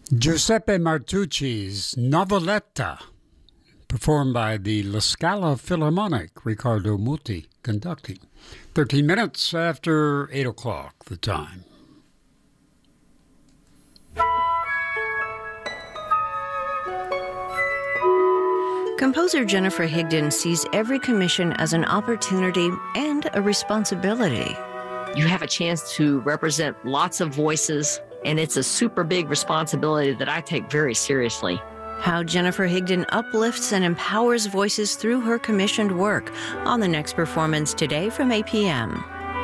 Giuseppe Martucci's Noveletta, performed by the La Scala Philharmonic, Riccardo Muti conducting. 13 minutes after 8 o'clock, the time. Composer Jennifer Higdon sees every commission as an opportunity and a responsibility. You have a chance to represent lots of voices, and it's a super big responsibility that I take very seriously. How Jennifer Higdon uplifts and empowers voices through her commissioned work on the next performance today from 8 p.m.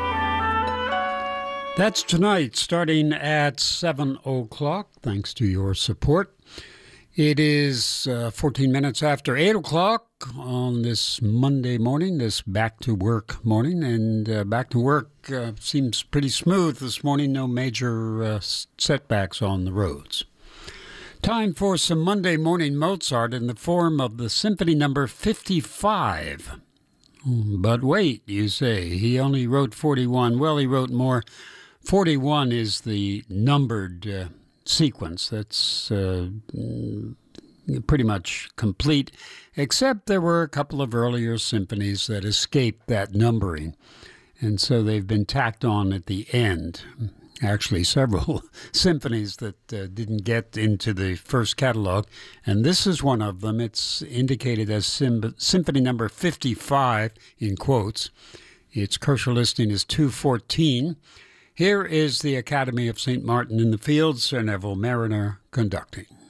That's tonight, starting at 7 o'clock, thanks to your support. It is 14 minutes after 8 o'clock on this Monday morning, this back-to-work morning. And back to work seems pretty smooth this morning, no major setbacks on the roads. Time for some Monday morning Mozart in the form of the Symphony Number 55. But wait, you say, he only wrote 41. Well, he wrote more. 41 is the numbered sequence that's pretty much complete, except there were a couple of earlier symphonies that escaped that numbering, and so they've been tacked on at the end. Actually, several symphonies that didn't get into the first catalog, and this is one of them. It's indicated as Symphony Number 55 in quotes. Its Kocher listing is 214. Here is the Academy of St. Martin in the Fields, Sir Neville Mariner conducting.